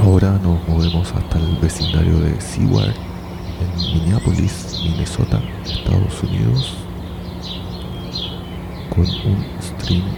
Ahora nos movemos hasta el vecindario de Seward, en Minneapolis, Minnesota, Estados Unidos, con un stream